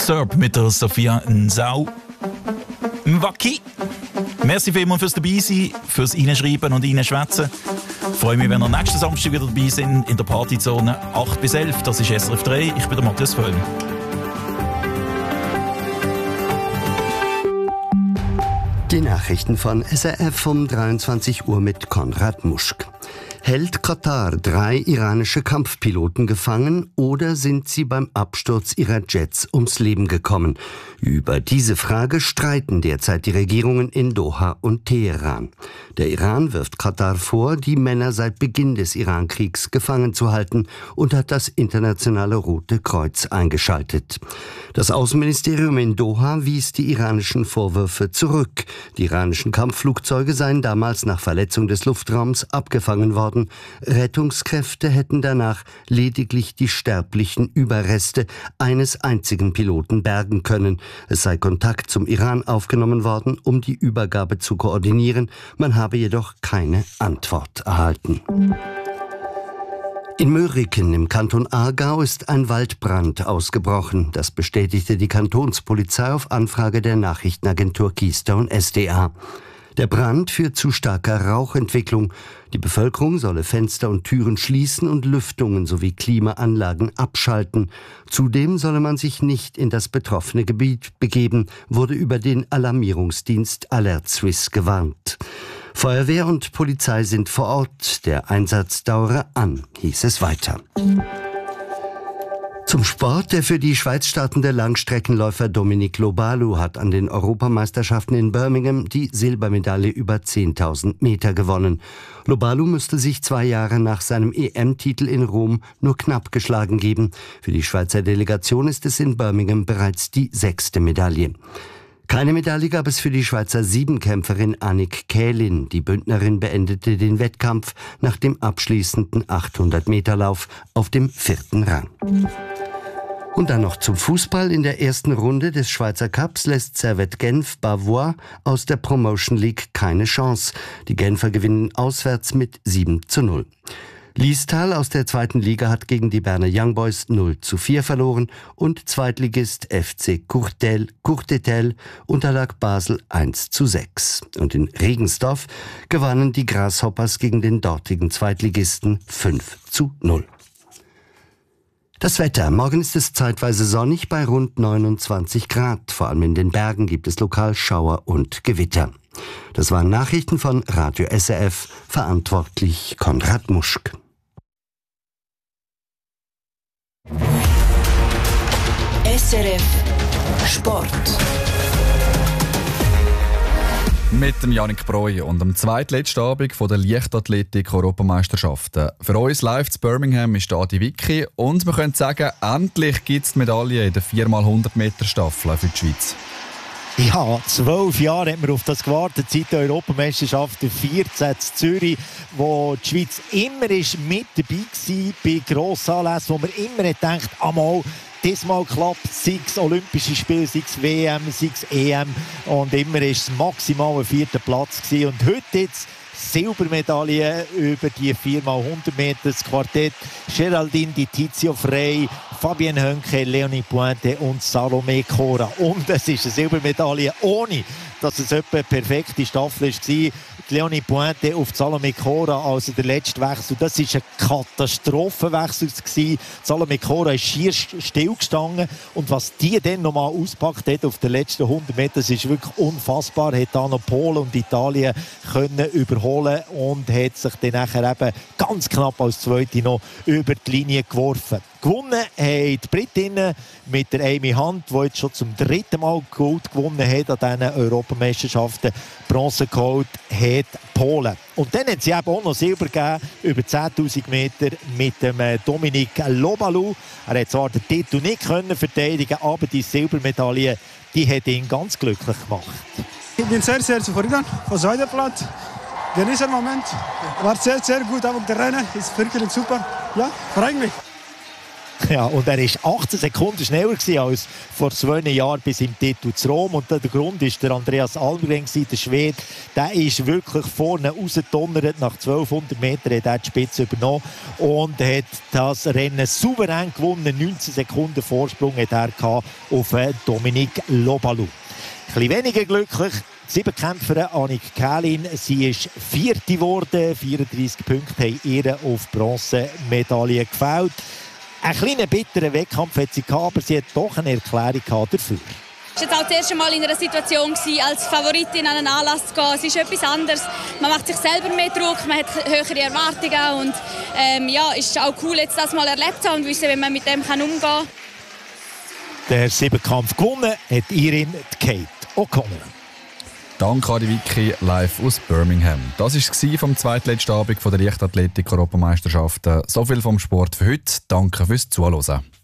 Serb mit der Sophia Nsau Mwaki. Merci vielmals fürs dabei sein, fürs Reinschreiben und Reinschwätzen. Ich freue mich, wenn ihr nächsten Samstag wieder dabei sind in der Partyzone 8 bis 11. Das ist SRF 3. Ich bin der Matthias Völlm. Die Nachrichten von SRF um 23 Uhr mit Konrad Muschk. Hält Katar 3 iranische Kampfpiloten gefangen oder sind sie beim Absturz ihrer Jets ums Leben gekommen? Über diese Frage streiten derzeit die Regierungen in Doha und Teheran. Der Iran wirft Katar vor, die Männer seit Beginn des Irankriegs gefangen zu halten und hat das internationale Rote Kreuz eingeschaltet. Das Außenministerium in Doha wies die iranischen Vorwürfe zurück. Die iranischen Kampfflugzeuge seien damals nach Verletzung des Luftraums abgefangen worden. Rettungskräfte hätten danach lediglich die sterblichen Überreste eines einzigen Piloten bergen können. Es sei Kontakt zum Iran aufgenommen worden, um die Übergabe zu koordinieren. Man habe jedoch keine Antwort erhalten. In Möhriken im Kanton Aargau ist ein Waldbrand ausgebrochen. Das bestätigte die Kantonspolizei auf Anfrage der Nachrichtenagentur Keystone SDA. Der Brand führt zu starker Rauchentwicklung. Die Bevölkerung solle Fenster und Türen schließen und Lüftungen sowie Klimaanlagen abschalten. Zudem solle man sich nicht in das betroffene Gebiet begeben, wurde über den Alarmierungsdienst Alert Swiss gewarnt. Feuerwehr und Polizei sind vor Ort. Der Einsatz dauere an, hieß es weiter. Zum Sport. Der für die Schweiz startende Langstreckenläufer Dominic Lobalu hat an den Europameisterschaften in Birmingham die Silbermedaille über 10.000 Meter gewonnen. Lobalu müsste sich 2 Jahre nach seinem EM-Titel in Rom nur knapp geschlagen geben. Für die Schweizer Delegation ist es in Birmingham bereits die 6. Medaille. Keine Medaille gab es für die Schweizer Siebenkämpferin Annick Kählin. Die Bündnerin beendete den Wettkampf nach dem abschließenden 800-Meter-Lauf auf dem 4. Rang. Und dann noch zum Fußball. In der ersten Runde des Schweizer Cups lässt Servette Genf Bavois aus der Promotion League keine Chance. Die Genfer gewinnen auswärts mit 7:0. Liestal aus der 2. Liga hat gegen die Berner Young Boys 0:4 verloren und Zweitligist FC Courtetel unterlag Basel 1:6. Und in Regensdorf gewannen die Grasshoppers gegen den dortigen Zweitligisten 5:0. Das Wetter. Morgen ist es zeitweise sonnig bei rund 29 Grad. Vor allem in den Bergen gibt es lokal Schauer und Gewitter. Das waren Nachrichten von Radio SRF, verantwortlich Konrad Muschk. SRF Sport. Mit dem Yannick Breu und dem zweitletzten Abend der Leichtathletik-Europameisterschaften. Für uns live zu Birmingham ist Adi Wicki und wir können sagen, endlich gibt es die Medaille in der 4x100 Meter Staffel für die Schweiz. Ja, 12 Jahre hat man auf das gewartet, seit der Europameisterschaft 14 in Zürich, wo die Schweiz immer ist mit dabei war bei Grossanlässen, wo man immer gedacht, einmal diesmal klappt, sei es Olympische Spiele, sei es WM, sei es EM und immer war es maximal ein 4. Platz gewesen. Und heute jetzt Silbermedaille über die 4x100 Meter, das Quartett Geraldine Di Tizio Frey, Fabienne Hönke, Leonie Pointe und Salome Cora. Und es ist eine Silbermedaille, ohne dass es etwa eine perfekte Staffel war. Leonie Pointe auf Salome Cora, also der letzte Wechsel, das war ein Katastrophenwechsel. Salome Cora ist schier stillgestanden und was die dann nochmal auspackt hat auf den letzten 100 Metern, das ist wirklich unfassbar. Hat dann noch Polen und Italien können überholen und hat sich dann nachher eben ganz knapp als Zweite noch über die Linie geworfen. Gewonnen haben die Britinnen mit der Amy Hunt, die jetzt schon zum 3. Mal Gold gewonnen hat an diesen Europameisterschaften. Bronze geholt hat Polen. Und dann hat sie eben auch noch Silber gegeben, über 10'000 Meter mit dem Dominic Lobalu. Er hat zwar den Titel nicht verteidigen, aber die Silbermedaille, die hat ihn ganz glücklich gemacht. Ich bin sehr, sehr zufrieden vom zweiten Platz. Genieße den Moment. War sehr, sehr gut, aber der Rennen ist wirklich super. Ja, freut mich. Ja, und er war 18 Sekunden schneller als vor 2 Jahren bis im Titel zu Rom. Und der Grund war der Andreas Almgren, der Schwede. Der ist wirklich vorne rausgedonnert. Nach 1200 Metern hat er die Spitze übernommen und hat das Rennen souverän gewonnen. 19 Sekunden Vorsprung hat er auf Dominique Lobalu. Ein bisschen weniger glücklich. Die Siebenkämpferin Annick Kählin, sie ist 4. geworden. 34 Punkte haben ihr auf Bronzemedaille gefällt. Einen kleinen bitteren Wettkampf hat sie gehabt, aber sie hat doch eine Erklärung dafür. Es war jetzt auch das erste Mal in einer Situation, als Favoritin an einen Anlass zu gehen. Es ist etwas anderes. Man macht sich selber mehr Druck, man hat höhere Erwartungen. Und es ist auch cool, jetzt das mal erlebt zu haben und wissen, wie man mit dem umgehen kann. Der Siebenkampf gewonnen hat Irin Kate O'Connor. Danke an die Vicky live aus Birmingham. Das war es vom zweitletzten Abend der Leichtathletik-Europameisterschaften. So viel vom Sport für heute. Danke fürs Zuhören.